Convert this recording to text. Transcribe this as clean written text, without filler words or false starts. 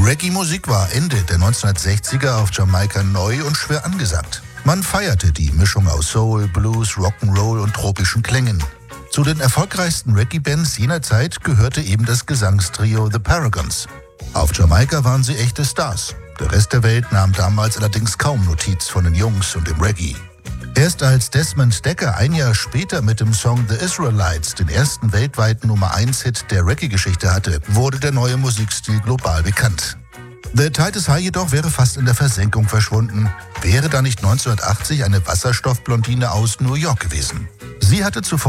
Reggae-Musik war Ende der 1960er auf Jamaika neu und schwer angesagt. Man feierte die Mischung aus Soul, Blues, Rock'n'Roll und tropischen Klängen. Zu den erfolgreichsten Reggae-Bands jener Zeit gehörte eben das Gesangstrio The Paragons. Auf Jamaika waren sie echte Stars. Der Rest der Welt nahm damals allerdings kaum Notiz von den Jungs und dem Reggae. Erst als Desmond Dekker ein Jahr später mit dem Song The Israelites den ersten weltweiten Nummer-1-Hit der Reggae-Geschichte hatte, wurde der neue Musikstil global bekannt. The Tide is High jedoch wäre fast in der Versenkung verschwunden, wäre da nicht 1980 eine Wasserstoffblondine aus New York gewesen. Sie hatte zuvor